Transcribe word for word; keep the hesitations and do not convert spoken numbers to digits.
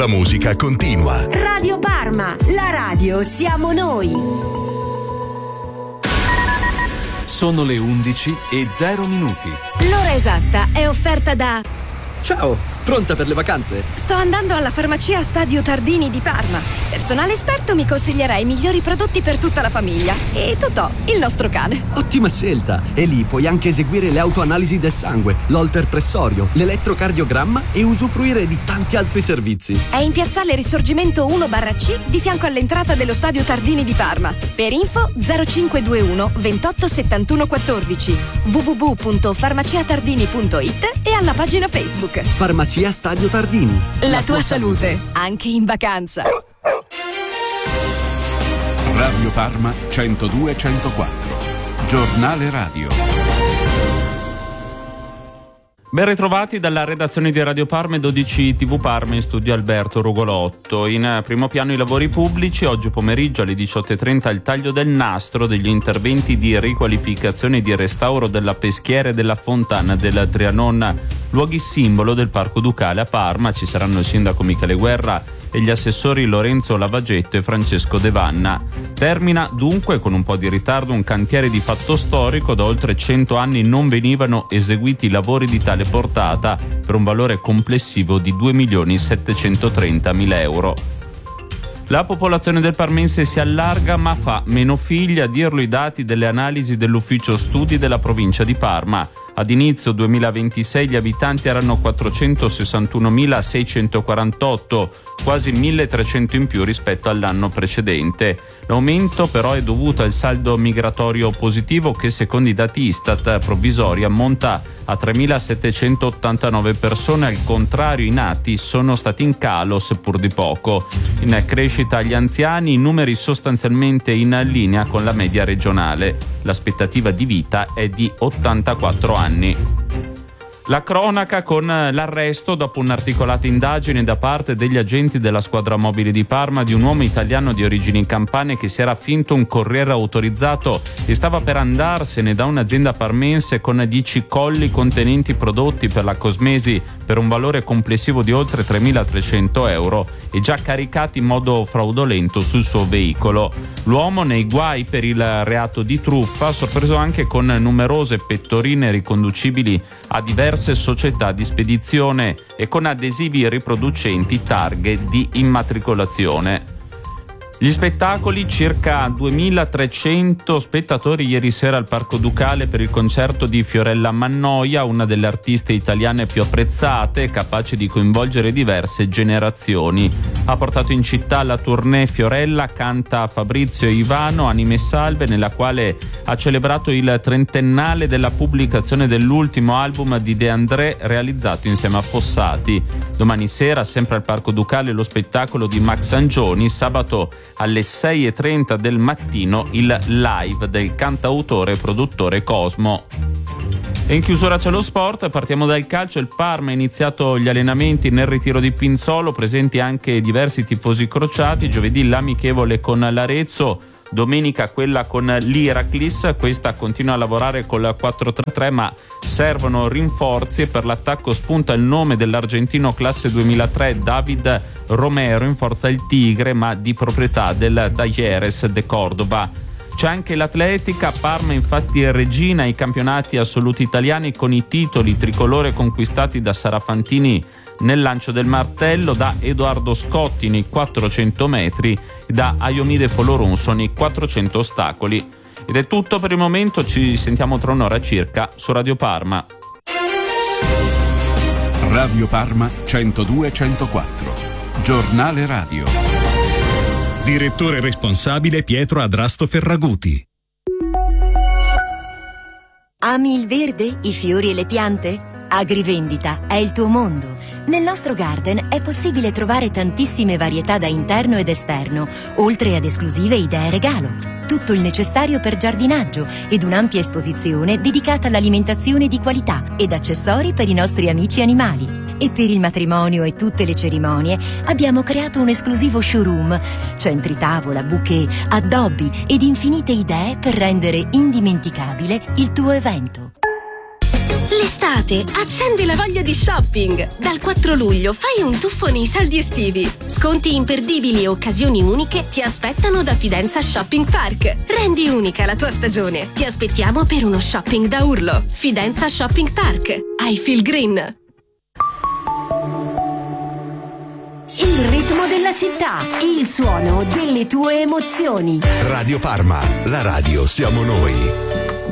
la musica continua. Radio Parma, la radio siamo noi. Sono le undici e zero minuti. L'ora esatta è offerta da... Ciao, pronta per le vacanze? Sto andando alla farmacia Stadio Tardini di Parma. Personale esperto mi consiglierà i migliori prodotti per tutta la famiglia. E Totò, il nostro cane. Ottima scelta! E lì puoi anche eseguire le autoanalisi del sangue, l'holter pressorio, l'elettrocardiogramma e usufruire di tanti altri servizi. È in piazzale Risorgimento uno barra C, di fianco all'entrata dello Stadio Tardini di Parma. Per info zero cinque due uno ventotto settantuno quattordici, w w w punto farmaciatardini punto it e alla pagina Facebook. Farmacia Stadio Tardini. La, La tua, tua salute, salute, anche in vacanza. Radio Parma centodue centoquattro. Giornale radio. Ben ritrovati dalla redazione di Radio Parma e dodici tivù Parma, in studio Alberto Rugolotto. In primo piano i lavori pubblici. Oggi pomeriggio alle diciotto e trenta il taglio del nastro degli interventi di riqualificazione e di restauro della peschiera e della fontana del Trianon, luoghi simbolo del Parco Ducale a Parma. Ci saranno il sindaco Michele Guerra e gli assessori Lorenzo Lavagetto e Francesco De Vanna. Termina dunque con un po' di ritardo un cantiere di fatto storico. Da oltre cento anni non venivano eseguiti lavori di tale portata, per un valore complessivo di due milioni settecentotrentamila euro. La popolazione del parmense si allarga ma fa meno figli, a dirlo i dati delle analisi dell'ufficio studi della provincia di Parma. Ad inizio duemilaventisei gli abitanti erano quattrocentosessantunomilaseicentoquarantotto, quasi milletrecento in più rispetto all'anno precedente. L'aumento però è dovuto al saldo migratorio positivo che, secondo i dati Istat provvisori, ammonta a tremilasettecentottantanove persone. Al contrario, i nati sono stati in calo, seppur di poco. In crescita gli anziani, i numeri sostanzialmente in linea con la media regionale. L'aspettativa di vita è di ottantaquattro anni. La cronaca con l'arresto, dopo un'articolata indagine da parte degli agenti della squadra mobile di Parma, di un uomo italiano di origini campane che si era finto un corriere autorizzato e stava per andarsene da un'azienda parmense con dieci colli contenenti prodotti per la cosmesi per un valore complessivo di oltre tremilatrecento euro e già caricati in modo fraudolento sul suo veicolo. L'uomo, nei guai per il reato di truffa, sorpreso anche con numerose pettorine riconducibili a diverse società di spedizione e con adesivi riproducenti targhe di immatricolazione. Gli spettacoli: circa duemilatrecento spettatori ieri sera al Parco Ducale per il concerto di Fiorella Mannoia, una delle artiste italiane più apprezzate, capace di coinvolgere diverse generazioni. Ha portato in città la tournée Fiorella canta Fabrizio e Ivano, Anime Salve, nella quale ha celebrato il trentennale della pubblicazione dell'ultimo album di De André realizzato insieme a Fossati. Domani sera, sempre al Parco Ducale, lo spettacolo di Max Angioni. Sabato alle sei e trenta del mattino il live del cantautore e produttore Cosmo. E in chiusura c'è lo sport, partiamo dal calcio. Il Parma ha iniziato gli allenamenti nel ritiro di Pinzolo, presenti anche diversi tifosi crociati. Giovedì l'amichevole con l'Arezzo, domenica quella con l'Iraklis. Questa continua a lavorare col quattro tre tre, ma servono rinforzi e per l'attacco spunta il nome dell'argentino classe duemilatré David Romero, in forza il Tigre ma di proprietà del Talleres de Córdoba. C'è anche l'atletica. Parma infatti è regina ai campionati assoluti italiani con i titoli tricolore conquistati da Sara Fantini nel lancio del martello, da Edoardo Scotti nei quattrocento metri e da Ayomide Foloronso nei quattrocento ostacoli. Ed è tutto per il momento, ci sentiamo tra un'ora circa su Radio Parma. Radio Parma centodue centoquattro. Giornale radio. Direttore responsabile Pietro Adrasto Ferraguti. Ami il verde, i fiori e le piante? Agrivendita è il tuo mondo. Nel nostro garden è possibile trovare tantissime varietà da interno ed esterno, oltre ad esclusive idee regalo. Tutto il necessario per giardinaggio ed un'ampia esposizione dedicata all'alimentazione di qualità ed accessori per i nostri amici animali. E per il matrimonio e tutte le cerimonie abbiamo creato un esclusivo showroom, centri tavola, bouquet, addobbi ed infinite idee per rendere indimenticabile il tuo evento. l'estate accendi la voglia di shopping. Dal quattro luglio fai un tuffo nei saldi estivi. Sconti imperdibili e occasioni uniche ti aspettano da Fidenza Shopping Park. Rendi unica la tua stagione. Ti aspettiamo per uno shopping da urlo. Fidenza Shopping Park. I feel green. Il ritmo della città, il suono delle tue emozioni. Radio Parma, la radio siamo noi.